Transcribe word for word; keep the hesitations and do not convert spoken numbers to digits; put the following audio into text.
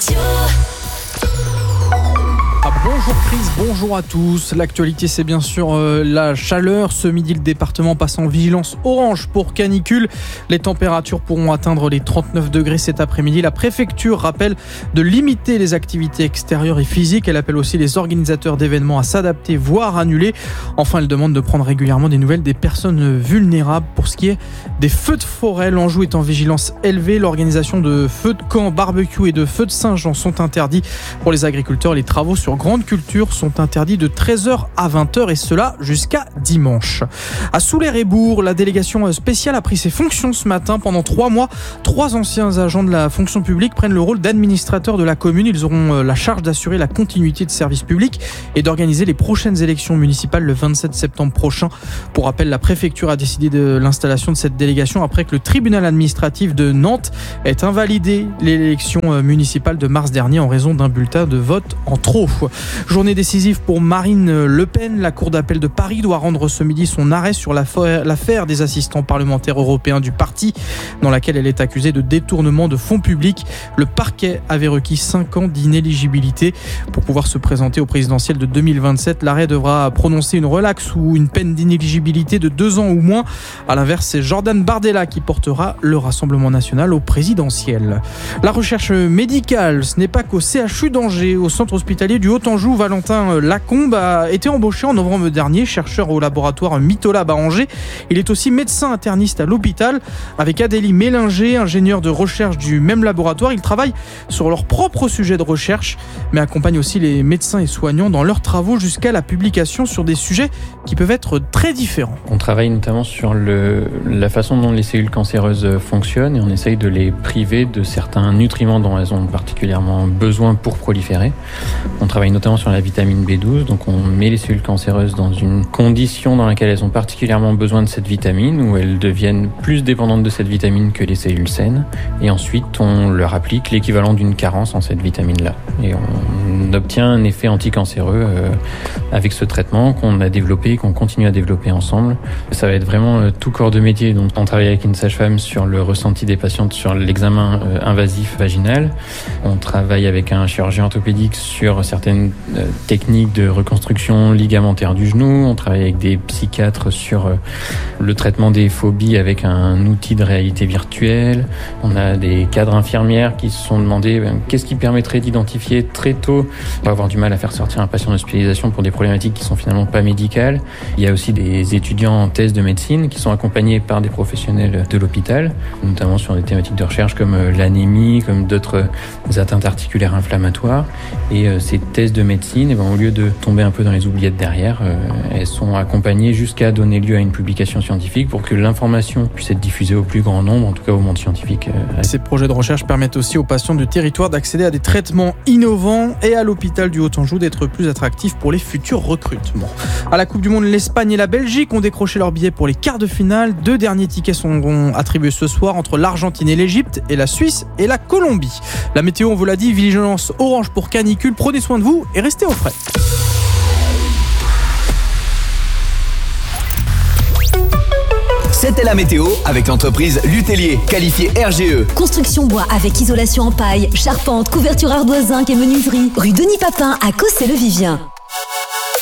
Ah, bonjour Chris, bonjour à tous. L'actualité, c'est bien sûr euh, la chaleur. Ce midi, le département passe en vigilance orange pour canicule. Les températures pourront atteindre les trente-neuf degrés cet après-midi. La préfecture rappelle de limiter les activités extérieures et physiques. Elle appelle aussi les organisateurs d'événements à s'adapter, voire annuler. Enfin, elle demande de prendre régulièrement des nouvelles des personnes vulnérables. Pour ce qui est des feux de forêt, l'Anjou est en vigilance élevée. L'organisation de feux de camp, barbecue et de feux de Saint-Jean sont interdits pour les agriculteurs. Les travaux sur grande culture sont interdits de treize heures à vingt heures et cela jusqu'à dimanche. À Soulers-et-Bourg, la délégation spéciale a pris ses fonctions ce matin. Pendant trois mois, trois anciens agents de la fonction publique prennent le rôle d'administrateurs de la commune. Ils auront la charge d'assurer la continuité de service public et d'organiser les prochaines élections municipales le vingt-sept septembre prochain. Pour rappel, la préfecture a décidé de l'installation de cette délégation après que le tribunal administratif de Nantes ait invalidé l'élection municipale de mars dernier en raison d'un bulletin de vote en trop. Journée décisive pour Marine Le Pen. La Cour d'appel de Paris doit rendre ce midi son arrêt sur l'affaire des assistants parlementaires européens du parti, dans laquelle elle est accusée de détournement de fonds publics. Le parquet avait requis cinq ans d'inéligibilité pour pouvoir se présenter au présidentiel de deux mille vingt-sept. L'arrêt devra prononcer une relaxe ou une peine d'inéligibilité de deux ans ou moins. À l'inverse, c'est Jordan Bardella qui portera le Rassemblement national au présidentiel. La recherche médicale, ce n'est pas qu'au C H U d'Angers, au centre hospitalier du Haut-Anjou. Valentin Lacombe a été embauché en novembre dernier, chercheur au laboratoire Mytolab à Angers. Il est aussi médecin interniste à l'hôpital. Avec Adélie Mélinger, ingénieur de recherche du même laboratoire, ils travaillent sur leur propre sujet de recherche, mais accompagnent aussi les médecins et soignants dans leurs travaux jusqu'à la publication sur des sujets qui peuvent être très différents. On travaille notamment sur le, la façon dont les cellules cancéreuses fonctionnent et on essaye de les priver de certains nutriments dont elles ont particulièrement besoin pour proliférer. On travaille notamment sur la vitamine B douze, donc on met les cellules cancéreuses dans une condition dans laquelle elles ont particulièrement besoin de cette vitamine, où elles deviennent plus dépendantes de cette vitamine que les cellules saines, et ensuite on leur applique l'équivalent d'une carence en cette vitamine-là. Et on obtient un effet anticancéreux euh, avec ce traitement qu'on a développé et qu'on continue à développer ensemble. Ça va être vraiment euh, tout corps de métier, donc on travaille avec une sage-femme sur le ressenti des patientes sur l'examen euh, invasif vaginal, on travaille avec un chirurgien orthopédique sur certaines euh, techniques de reconstruction ligamentaire du genou. On travaille avec des psychiatres sur euh, le traitement des phobies avec un outil de réalité virtuelle. On a des cadres infirmières qui se sont demandé euh, qu'est-ce qui permettrait d'identifier très tôt. On va avoir du mal à faire sortir un patient d'hospitalisation pour des problématiques qui sont finalement pas médicales. Il y a aussi des étudiants en thèse de médecine qui sont accompagnés par des professionnels de l'hôpital, notamment sur des thématiques de recherche comme euh, l'anémie, comme d'autres euh, atteintes articulaires inflammatoires. Et euh, ces thèses de médecine, eh ben, au lieu de tomber un peu dans les oubliettes derrière, euh, elles sont accompagnées jusqu'à donner lieu à une publication scientifique pour que l'information puisse être diffusée au plus grand nombre, en tout cas au monde scientifique. Euh, Ces projets de recherche permettent aussi aux patients du territoire d'accéder à des traitements innovants et à l'hôpital du Haut-Anjou d'être plus attractif pour les futurs recrutements. À la Coupe du Monde, l'Espagne et la Belgique ont décroché leurs billets pour les quarts de finale. Deux derniers tickets seront attribués ce soir entre l'Argentine et l'Égypte et la Suisse et la Colombie. La météo, on vous l'a dit, vigilance orange pour canicule. Prenez soin de vous et restez au frais. C'était la météo avec l'entreprise Lutellier, qualifiée R G E. Construction bois avec isolation en paille, charpente, couverture ardoise zinc et menuiserie. Rue Denis Papin à Cossé-le-Vivien.